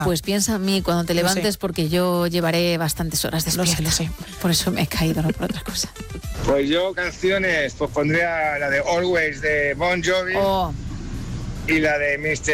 Pues piensa en mí cuando te levantes, porque yo llevaré bastantes horas despierta. Lo sé. Por eso me he caído, no por otra cosa. Pues yo canciones, pues pondría la de Always de Bon Jovi y la de Mr.